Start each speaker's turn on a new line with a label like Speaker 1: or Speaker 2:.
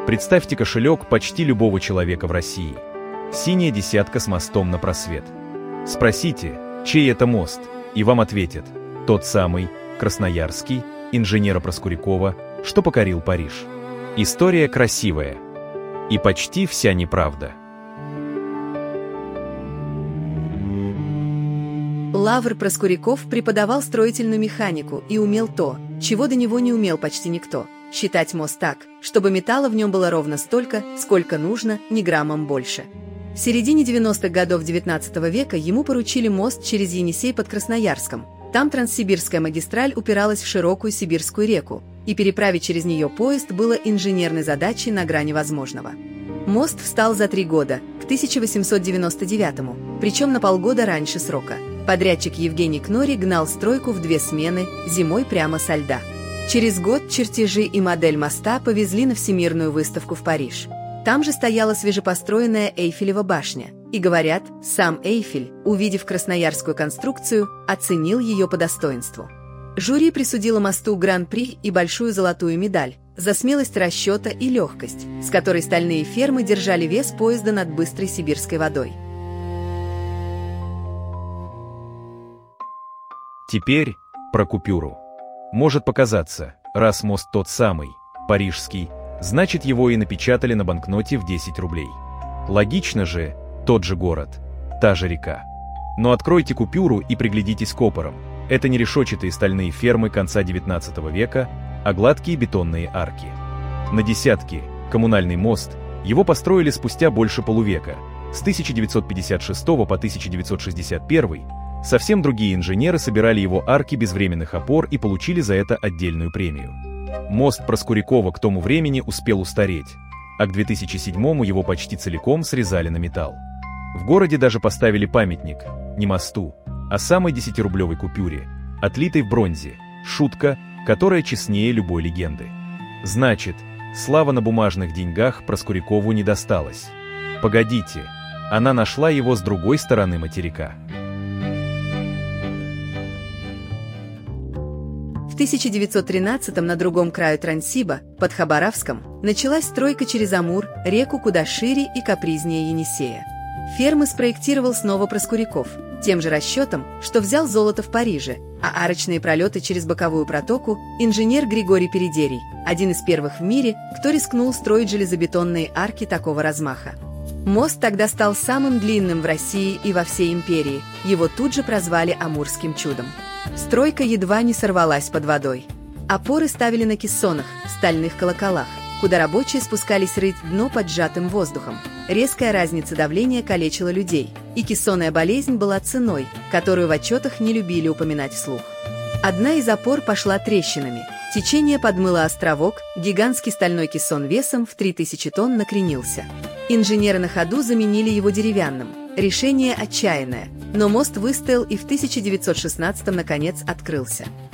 Speaker 1: Представьте кошелек почти любого человека в России. Синяя десятка с мостом на просвет. Спросите, чей это мост, и вам ответят: тот самый, красноярский, инженера Проскурякова, что покорил Париж. История красивая. И почти вся неправда.
Speaker 2: Лавр Проскуряков преподавал строительную механику и умел то, чего до него не умел почти никто – считать мост так, чтобы металла в нем было ровно столько, сколько нужно, ни граммом больше. В середине 90-х годов XIX века ему поручили мост через Енисей под Красноярском. Там Транссибирская магистраль упиралась в широкую Сибирскую реку, и переправить через нее поезд было инженерной задачей на грани возможного. Мост встал за 3 года, к 1899-му, причем на полгода раньше срока. Подрядчик Евгений Кнори гнал стройку в 2 смены, зимой прямо со льда. Через год чертежи и модель моста повезли на Всемирную выставку в Париж. Там же стояла свежепостроенная Эйфелева башня. И говорят, сам Эйфель, увидев красноярскую конструкцию, оценил ее по достоинству. Жюри присудило мосту Гран-при и большую золотую медаль за смелость расчета и легкость, с которой стальные фермы держали вес поезда над быстрой сибирской водой.
Speaker 1: Теперь про купюру. Может показаться, раз мост тот самый, парижский, значит его и напечатали на банкноте в 10 рублей. Логично же, тот же город, та же река. Но откройте купюру и приглядитесь к опорам. Это не решетчатые стальные фермы конца 19 века, а гладкие бетонные арки. На десятки, коммунальный мост, его построили спустя больше полувека, с 1956 по 1961. Совсем другие инженеры собирали его арки без временных опор и получили за это отдельную премию. Мост Проскурякова к тому времени успел устареть, а к 2007-му его почти целиком срезали на металл. В городе даже поставили памятник, не мосту, а самой 10-рублевой купюре, отлитой в бронзе, шутка, которая честнее любой легенды. Значит, слава на бумажных деньгах Проскурякову не досталась. Погодите, она нашла его с другой стороны материка.
Speaker 2: В 1913-м на другом краю Транссиба, под Хабаровском, началась стройка через Амур, реку куда шире и капризнее Енисея. Фермы спроектировал снова Проскуряков, тем же расчетом, что взял золото в Париже, а арочные пролеты через боковую протоку – инженер Григорий Передерий, один из первых в мире, кто рискнул строить железобетонные арки такого размаха. Мост тогда стал самым длинным в России и во всей империи, его тут же прозвали Амурским чудом. Стройка едва не сорвалась под водой. Опоры ставили на кессонах, стальных колоколах, куда рабочие спускались рыть дно под сжатым воздухом. Резкая разница давления калечила людей, и кессонная болезнь была ценой, которую в отчетах не любили упоминать вслух. Одна из опор пошла трещинами. Течение подмыло островок, гигантский стальной кессон весом в 3000 тонн накренился. Инженеры на ходу заменили его деревянным. Решение отчаянное, но мост выстоял и в 1916-м наконец открылся.